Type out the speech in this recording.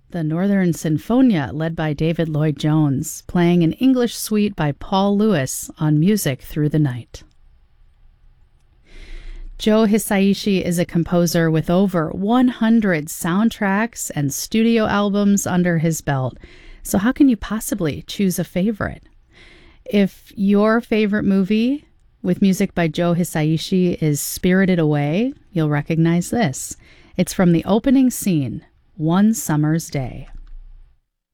the Northern Sinfonia, led by David Lloyd Jones, playing an English suite by Paul Lewis on Music Through the Night. Joe Hisaishi is a composer with over 100 soundtracks and studio albums under his belt, so how can you possibly choose a favorite? If your favorite movie with music by Joe Hisaishi is Spirited Away, you'll recognize this. It's from the opening scene, One Summer's Day.